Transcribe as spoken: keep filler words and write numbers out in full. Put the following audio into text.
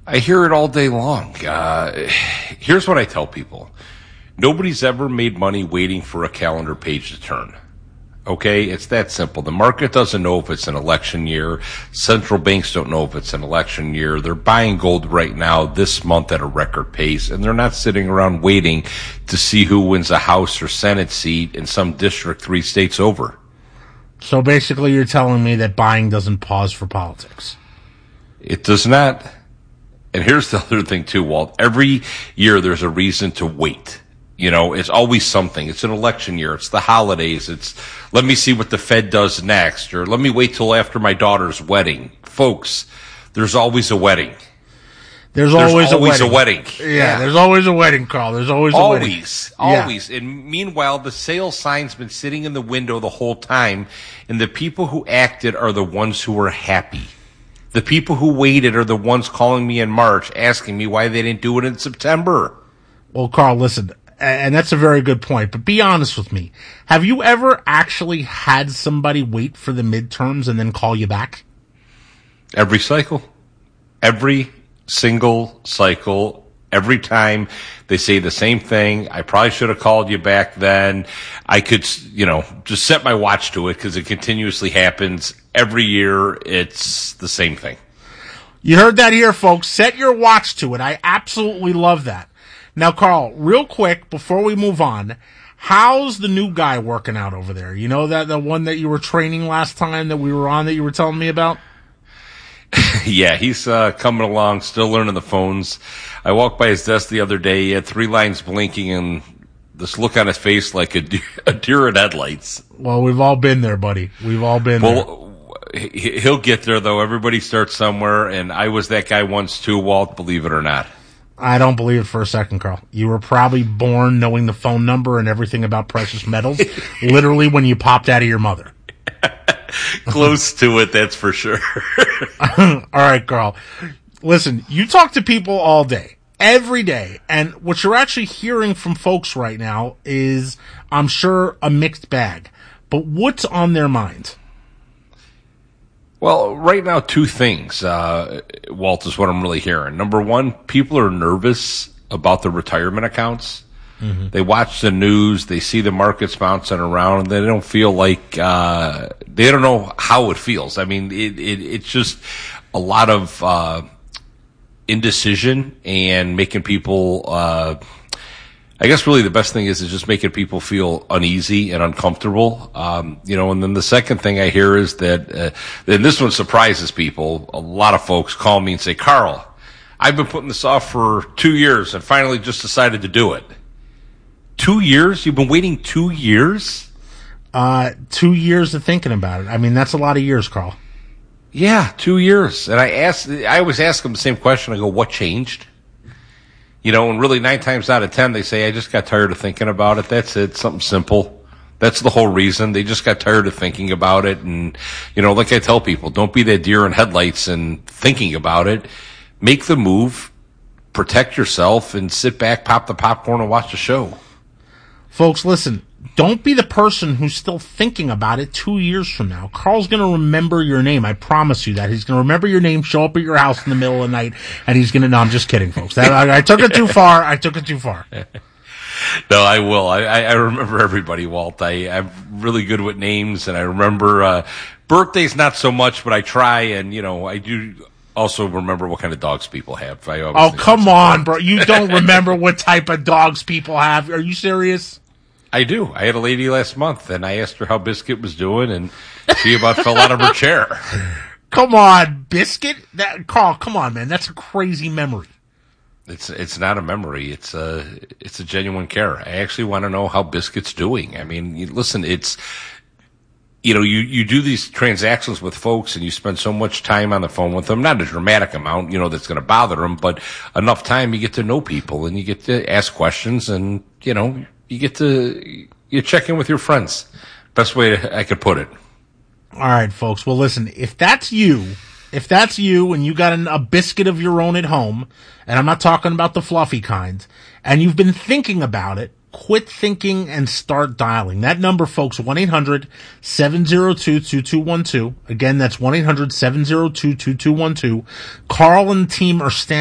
I hear it all day long. Uh, here's what I tell people. Nobody's ever made money waiting for a calendar page to turn. Okay? It's that simple. The market doesn't know if it's an election year. Central banks don't know if it's an election year. They're buying gold right now this month at a record pace, and they're not sitting around waiting to see who wins a House or Senate seat in some district three states over. So basically you're telling me that buying doesn't pause for politics. It does not. And here's the other thing too, Walt. Every year there's a reason to wait. You know, it's always something. It's an election year. It's the holidays. It's let me see what the Fed does next, or let me wait till after my daughter's wedding. Folks, there's always a wedding. There's, there's always, always a wedding. a wedding. Yeah, yeah, there's always a wedding, Carl. There's always a always, wedding. Always, yeah. And meanwhile, the sales sign's been sitting in the window the whole time, and the people who acted are the ones who were happy. The people who waited are the ones calling me in March, asking me why they didn't do it in September. Well, Carl, listen, and that's a very good point, but be honest with me. Have you ever actually had somebody wait for the midterms and then call you back? Every cycle. Every single cycle. Every time they say the same thing. I probably should have called you back then. I could, you know, just set my watch to it because it continuously happens. Every year, it's the same thing. You heard that here, folks. Set your watch to it. I absolutely love that. Now, Carl, real quick, before we move on, how's the new guy working out over there? You know that the one that you were training last time that we were on that you were telling me about? Yeah, he's uh, coming along, still learning the phones. I walked by his desk the other day. He had three lines blinking and this look on his face like a, de- a deer in headlights. Well, we've all been there, buddy. We've all been well, there. He'll get there, though. Everybody starts somewhere, and I was that guy once, too, Walt, believe it or not. I don't believe it for a second, Carl. You were probably born knowing the phone number and everything about precious metals, literally when you popped out of your mother. Close to it, that's for sure. All right, Carl. Listen, you talk to people all day, every day, and what you're actually hearing from folks right now is, I'm sure, a mixed bag. But what's on their mind? Well, right now, two things, uh, Walt, is what I'm really hearing. Number one, people are nervous about the retirement accounts. Mm-hmm. They watch the news, they see the markets bouncing around, and they don't feel like, uh, they don't know how it feels. I mean, it, it it's just a lot of, uh, indecision and making people, uh, I guess really the best thing is is just making people feel uneasy and uncomfortable. Um, you know, and then the second thing I hear is that, uh, and this one surprises people. A lot of folks call me and say, Carl, I've been putting this off for two years and finally just decided to do it. Two years? You've been waiting two years? Uh, two years of thinking about it. I mean, that's a lot of years, Carl. Yeah, two years. And I asked, I always ask them the same question. I go, what changed? You know, and really nine times out of ten, they say, I just got tired of thinking about it. That's it. Something simple. That's the whole reason. They just got tired of thinking about it. And, you know, like I tell people, don't be that deer in headlights and thinking about it. Make the move, protect yourself, and sit back, pop the popcorn, and watch the show. Folks, listen, don't be the person who's still thinking about it two years from now. Carl's going to remember your name. I promise you that. He's going to remember your name, show up at your house in the middle of the night, and he's going to, no, I'm just kidding, folks. That, I, I took it too far. I took it too far. No, I will. I, I remember everybody, Walt. I, I'm really good with names, and I remember uh, birthdays not so much, but I try, and, you know, I do also remember what kind of dogs people have. I oh, come on, bro. You don't remember what type of dogs people have. Are you serious? I do. I had a lady last month, and I asked her how Biscuit was doing, and she about fell out of her chair. Come on, Biscuit? That, Carl, come on, man. That's a crazy memory. It's it's not a memory. It's a, it's a genuine care. I actually want to know how Biscuit's doing. I mean, you, listen, it's, you know, you, you do these transactions with folks, and you spend so much time on the phone with them. Not a dramatic amount, you know, that's going to bother them, but enough time you get to know people, and you get to ask questions, and, you know, you get to, you check in with your friends. Best way I could put it. All right, folks. Well, listen, if that's you, if that's you and you got an, a biscuit of your own at home, and I'm not talking about the fluffy kind, and you've been thinking about it, quit thinking and start dialing. That number, folks, one eight hundred seven oh two two two one two. Again, that's one eight hundred seven oh two two two one two. Carl and the team are standing